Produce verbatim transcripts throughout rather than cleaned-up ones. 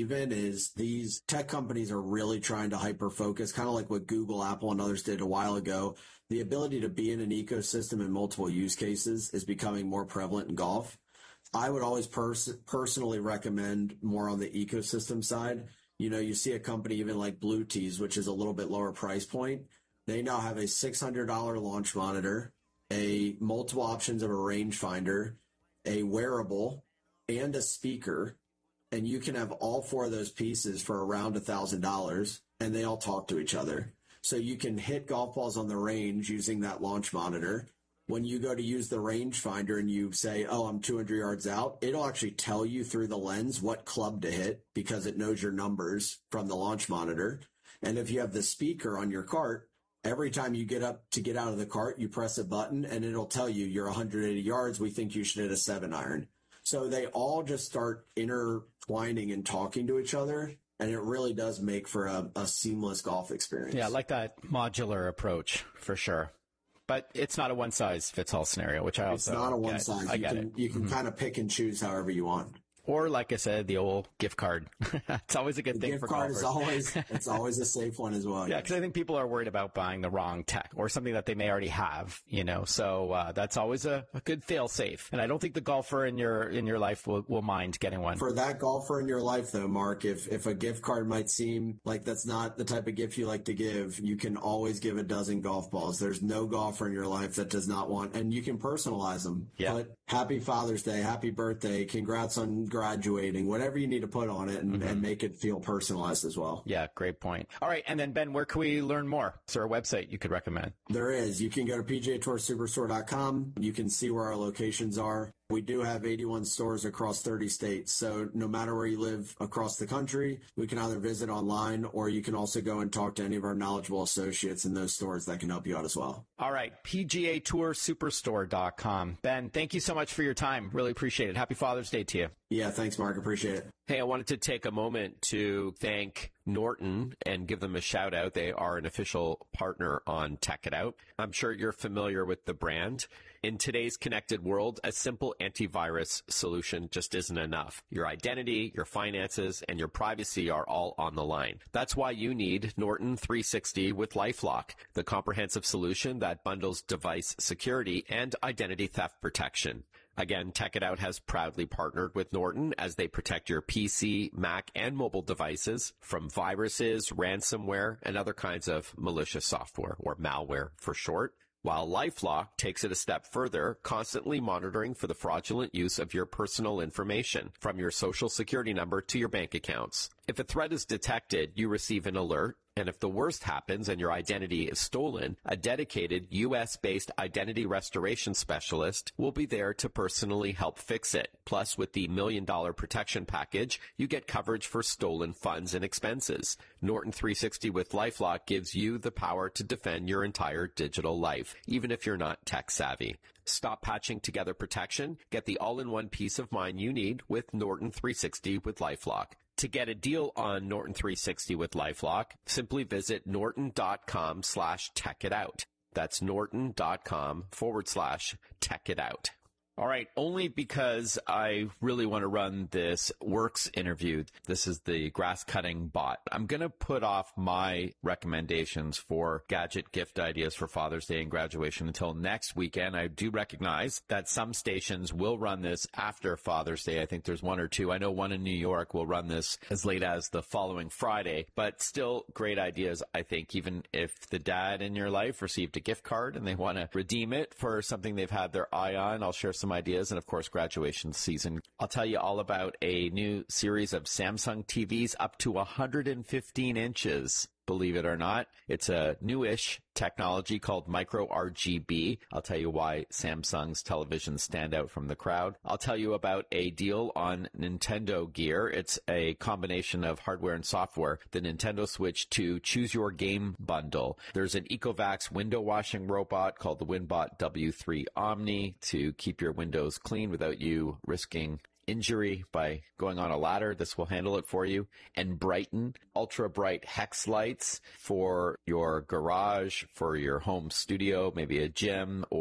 believe in is these tech companies are really trying to hyper-focus, kind of like what Google, Apple, and others did a while ago. The ability to be in an ecosystem in multiple use cases is becoming more prevalent in golf. I would always pers- personally recommend more on the ecosystem side. You know, you see a company even like Blue Tees, which is a little bit lower price point. They now have a six hundred dollars launch monitor, a multiple options of a rangefinder, a wearable, and a speaker. And you can have all four of those pieces for around one thousand dollars, and they all talk to each other. So you can hit golf balls on the range using that launch monitor. When you go to use the rangefinder and you say, oh, I'm two hundred yards out, it'll actually tell you through the lens what club to hit because it knows your numbers from the launch monitor. And if you have the speaker on your cart, every time you get up to get out of the cart, you press a button and it'll tell you you're one hundred eighty yards. We think you should hit a seven iron. So they all just start intertwining and talking to each other. And it really does make for a, a seamless golf experience. Yeah, I like that modular approach for sure. But it's not a one-size-fits-all scenario, which I also It's not a one-size. I you get can, it. You can Mm-hmm. kind of pick and choose however you want. Or, like I said, the old gift card. It's always a good the thing gift for card golfers. is always it's always a safe one as well. Yeah, because I think people are worried about buying the wrong tech or something that they may already have, you know. So uh, that's always a, a good fail-safe. And I don't think the golfer in your in your life will, will mind getting one. For that golfer in your life, though, Mark, if if a gift card might seem like that's not the type of gift you like to give, you can always give a dozen golf balls. There's no golfer in your life that does not want, and you can personalize them. Yeah. Put Happy Father's Day, Happy Birthday, congrats on graduating, whatever you need to put on it and, mm-hmm. and make it feel personalized as well. Yeah, great point. All right. And then, Ben, where can we learn more? Is there a website you could recommend? There is. You can go to P G A Tour Superstore dot com. You can see where our locations are. We do have eighty-one stores across thirty states. So no matter where you live across the country, we can either visit online or you can also go and talk to any of our knowledgeable associates in those stores that can help you out as well. All right. P G A Tour Superstore dot com. Ben, thank you so much for your time. Really appreciate it. Happy Father's Day to you. Yeah, thanks, Mark. Appreciate it. Hey, I wanted to take a moment to thank Norton and give them a shout out. They are an official partner on Tech It Out. I'm sure you're familiar with the brand. In today's connected world, a simple antivirus solution just isn't enough. Your identity, your finances, and your privacy are all on the line. That's why you need Norton three sixty with LifeLock, the comprehensive solution that bundles device security and identity theft protection. Again, Tech It Out has proudly partnered with Norton as they protect your P C, Mac, and mobile devices from viruses, ransomware, and other kinds of malicious software, or malware for short. While LifeLock takes it a step further, constantly monitoring for the fraudulent use of your personal information, from your social security number to your bank accounts. If a threat is detected, you receive an alert. And if the worst happens and your identity is stolen, a dedicated U S-based identity restoration specialist will be there to personally help fix it. Plus, with the Million Dollar Protection Package, you get coverage for stolen funds and expenses. Norton three sixty with LifeLock gives you the power to defend your entire digital life, even if you're not tech savvy. Stop patching together protection. Get the all-in-one peace of mind you need with Norton three sixty with LifeLock. To get a deal on Norton three sixty with LifeLock, simply visit norton.com slash tech it out. That's norton.com forward slash tech it out. All right. Only because I really want to run this Works interview. This is the grass cutting bot. I'm going to put off my recommendations for gadget gift ideas for Father's Day and graduation until next weekend. I do recognize that some stations will run this after Father's Day. I think there's one or two. I know one in New York will run this as late as the following Friday, but still great ideas. I think even if the dad in your life received a gift card and they want to redeem it for something they've had their eye on, I'll share some ideas, and of course graduation season. I'll tell you all about a new series of Samsung T Vs up to one hundred fifteen inches. Believe it or not, it's a newish technology called micro R G B. I'll tell you why Samsung's televisions stand out from the crowd. I'll tell you about a deal on Nintendo Gear. It's a combination of hardware and software. The Nintendo Switch two Choose Your Game bundle. There's an Ecovacs window washing robot called the WinBot W three Omni to keep your windows clean without you risking injury by going on a ladder. This will handle it for you. And Brighton ultra bright hex lights for your garage, for your home studio, maybe a gym or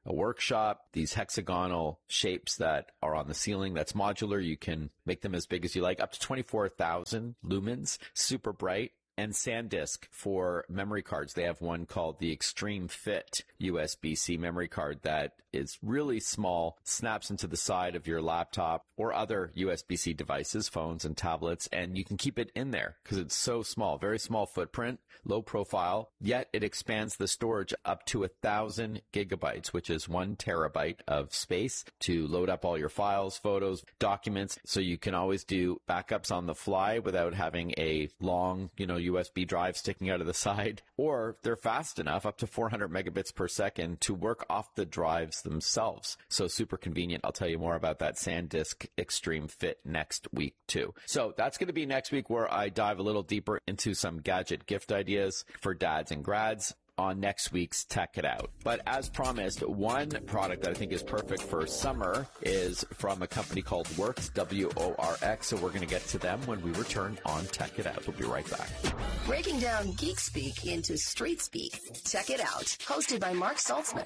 a workshop, these hexagonal shapes that are on the ceiling that's modular. You can make them as big as you like, up to twenty-four thousand lumens, super bright. And SanDisk for memory cards. They have one called the Extreme Fit U S B C memory card that is really small, snaps into the side of your laptop or other U S B C devices, phones and tablets, and you can keep it in there because it's so small, very small footprint, low profile, yet it expands the storage up to a thousand gigabytes, which is one terabyte of space to load up all your files, photos, documents, so you can always do backups on the fly without having a long, you know, U S B drive sticking out of the side, or they're fast enough, up to four hundred megabits per second, to work off the drives themselves. So super convenient. I'll tell you more about that SanDisk Extreme Fit next week too. So that's going to be next week where I dive a little deeper into some gadget gift ideas for dads and grads on next week's Tech It Out. But as promised, one product that I think is perfect for summer is from a company called Worx, W O R X. So we're going to get to them when we return on Tech It Out. We'll be right back. Breaking down geek speak into street speak. Tech It Out, hosted by Mark Saltzman.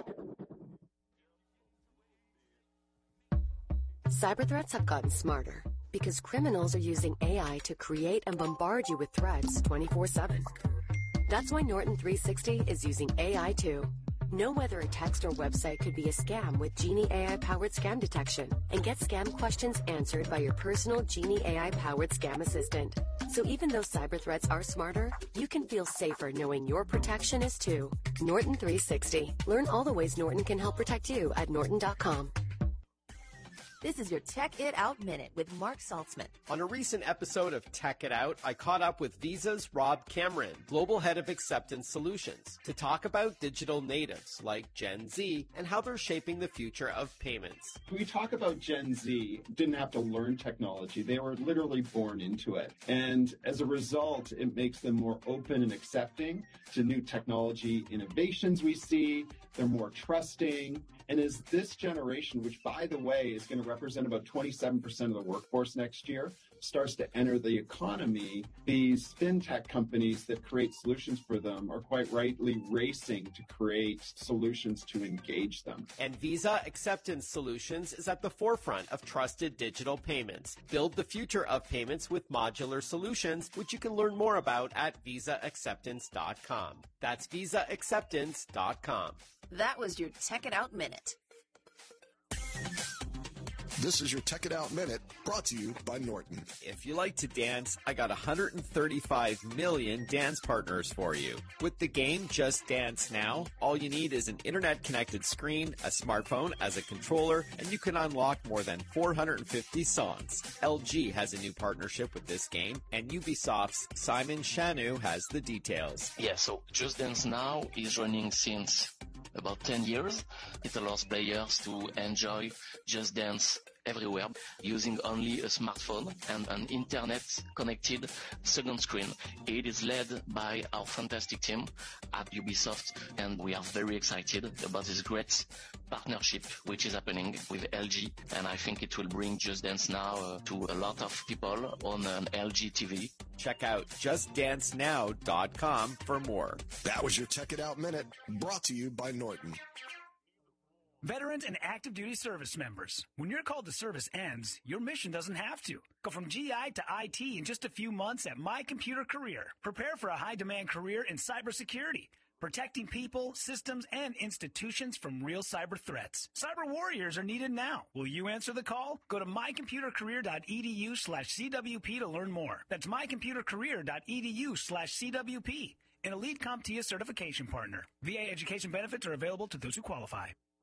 Cyber threats have gotten smarter because criminals are using A I to create and bombard you with threats twenty-four seven. That's why Norton three sixty is using A I too. Know whether a text or website could be a scam with Genie A I-powered scam detection, and get scam questions answered by your personal Genie A I-powered scam assistant. So even though cyber threats are smarter, you can feel safer knowing your protection is too. Norton three sixty. Learn all the ways Norton can help protect you at norton dot com. This is your Tech It Out Minute with Mark Saltzman. On a recent episode of Tech It Out, I caught up with Visa's Rob Cameron, Global Head of Acceptance Solutions, to talk about digital natives like Gen Z and how they're shaping the future of payments. We talk about Gen Z, didn't have to learn technology. They were literally born into it. And as a result, it makes them more open and accepting to new technology innovations we see. They're more trusting. And as this generation, which, by the way, is going to represent about twenty-seven percent of the workforce next year, starts to enter the economy, these fintech companies that create solutions for them are quite rightly racing to create solutions to engage them. And Visa Acceptance Solutions is at the forefront of trusted digital payments. Build the future of payments with modular solutions, which you can learn more about at visa acceptance dot com. That's visa acceptance dot com. That was your Tech It Out Minute. This is your Tech It Out Minute, brought to you by Norton. If you like to dance, I got one hundred thirty-five million dance partners for you. With the game Just Dance Now, all you need is an internet-connected screen, a smartphone as a controller, and you can unlock more than four hundred fifty songs. L G has a new partnership with this game, and Ubisoft's Simon Chanu has the details. Yeah, so Just Dance Now is running since about ten years. It allows players to enjoy Just Dance everywhere using only a smartphone and an internet-connected second screen. It is led by our fantastic team at Ubisoft, and we are very excited about this great partnership which is happening with L G, and I think it will bring Just Dance Now uh, to a lot of people on an L G T V. Check out just dance now dot com for more. That was your Tech It Out Minute, brought to you by Norton. Veterans and active duty service members, when your call to service ends, your mission doesn't have to. Go from G I to I T in just a few months at My Computer Career. Prepare for a high-demand career in cybersecurity, protecting people, systems, and institutions from real cyber threats. Cyber warriors are needed now. Will you answer the call? Go to my computer career dot e d u slash C W P to learn more. That's my computer career dot e d u slash C W P. An Elite CompTIA certification partner. V A education benefits are available to those who qualify.